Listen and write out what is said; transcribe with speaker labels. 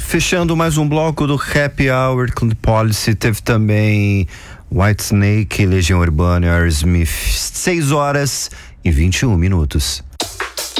Speaker 1: Fechando mais um bloco do Happy Hour com The Policy, teve também Whitesnake, Legião Urbana e Aerosmith, 6 horas e 21 minutos.